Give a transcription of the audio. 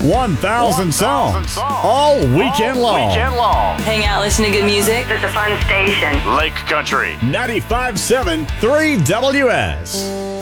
1,000 songs. All weekend long. Hang out, listen to good music. It's a fun station. Lake Country. 95.7 3 WS.